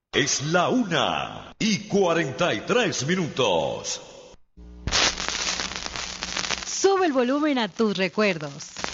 Es la 1:43. Sube el volumen a tus recuerdos.